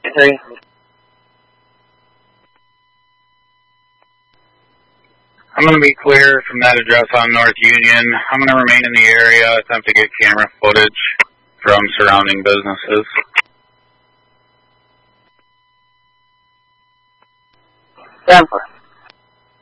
63. I'm going to be clear from that address on North Union. I'm going to remain in the area, attempt to get camera footage from surrounding businesses. Denver.